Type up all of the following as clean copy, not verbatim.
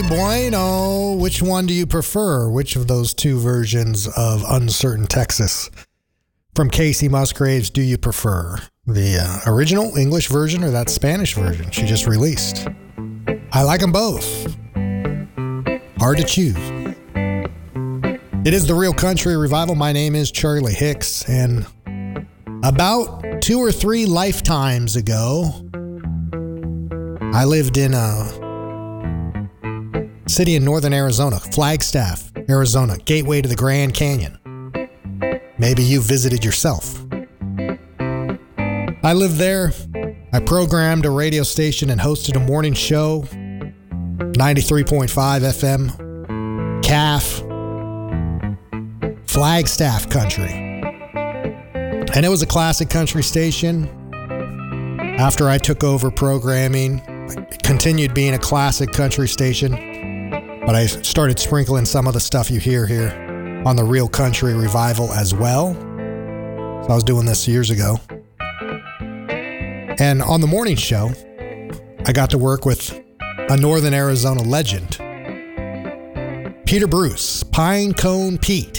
bueno. Which one do you prefer? Which of those two versions of Uncertain Texas from Casey Musgraves do you prefer? The original English version or that Spanish version she just released? I like them both. Hard to choose. It is the Real Country Revival. My name is Charlie Hicks, and about 2 or 3 lifetimes ago, I lived in a city in northern Arizona, Flagstaff, Arizona, gateway to the Grand Canyon. Maybe you visited yourself. I lived there. I programmed a radio station and hosted a morning show, 93.5 FM, CAF, Flagstaff country. And it was a classic country station. After I took over programming, it continued being a classic country station, but I started sprinkling some of the stuff you hear here on the Real Country Revival as well. So I was doing this years ago. And on the morning show, I got to work with a Northern Arizona legend, Peter Bruce, Pinecone Pete.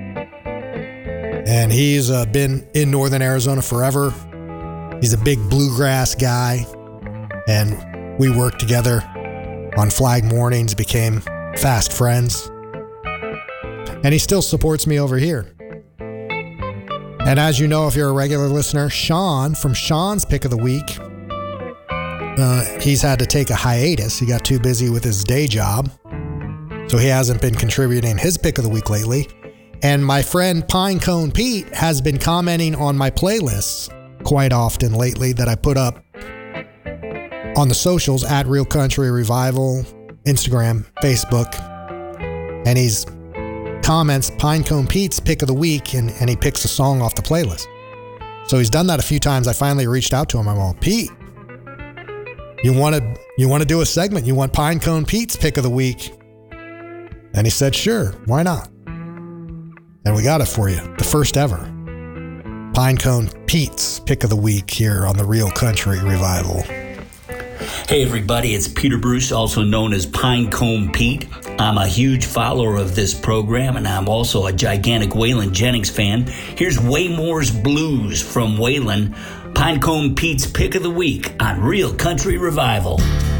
And he's been in Northern Arizona forever. He's a big bluegrass guy. And we worked together on Flag Mornings, became fast friends. And he still supports me over here. And as you know, if you're a regular listener, Sean from Sean's Pick of the Week, he's had to take a hiatus. He got too busy with his day job. So he hasn't been contributing his Pick of the Week lately. And my friend Pinecone Pete has been commenting on my playlists quite often lately that I put up on the socials at Real Country Revival, Instagram, Facebook. And he's comments Pinecone Pete's Pick of the Week, and he picks a song off the playlist. So he's done that a few times. I finally reached out to him. I'm all, Pete, you want to do a segment? You want Pinecone Pete's Pick of the Week? And he said, sure, why not? And we got it for you, the first ever Pinecone Pete's Pick of the Week here on the Real Country Revival. Hey everybody, it's Peter Bruce, also known as Pinecone Pete. I'm a huge follower of this program, and I'm also a gigantic Waylon Jennings fan. Here's Waymore's Blues from Waylon, Pinecone Pete's Pick of the Week on Real Country Revival.